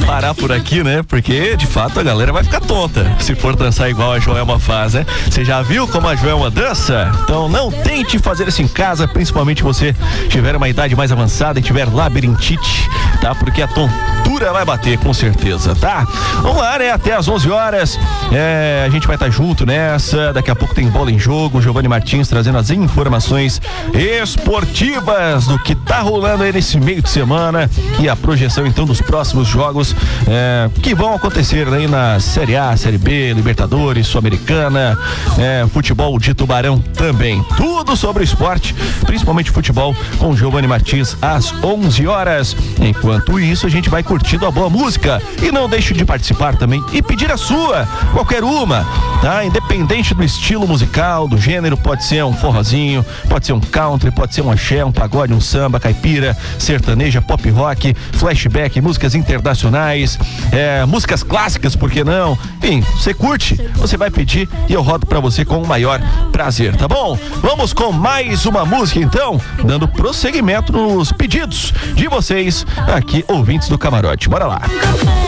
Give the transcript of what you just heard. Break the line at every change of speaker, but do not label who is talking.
parar por aqui, né? Porque, de fato, a galera vai ficar tonta se for dançar igual a Joelma faz, né? Você já viu como a Joelma dança? Então não tente fazer isso em casa, principalmente se você tiver uma idade mais avançada e tiver labirintite, tá? Porque a tontura vai bater, com certeza, tá? Vamos lá, né? Até às 11 horas, a gente vai estar junto nessa. Daqui a pouco tem bola em jogo, Giovanni Martins trazendo as informações esportivas do que tá rolando aí nesse meio de semana e a projeção então dos próximos jogos que vão acontecer aí na Série A, Série B, Libertadores, Sul-Americana, futebol de Tubarão também. Tudo sobre o esporte, principalmente futebol, com Giovanni Martins às 11 horas. Enquanto isso, a gente vai curtindo a boa música e não deixe de participar também e pedir a sua, qualquer uma, tá? Independente do estilo musical, do gênero, pode ser um forrozinho, pode ser um country, pode ser um axé, um pagode, um samba, caipira, sertaneja, pop rock, flashback, músicas internacionais, músicas clássicas, por que não? Enfim, você curte, você vai pedir e eu rodo pra você com o maior prazer, tá bom? Vamos com mais uma música então, dando prosseguimento nos pedidos de vocês aqui, ouvintes do Camarote. Bora lá.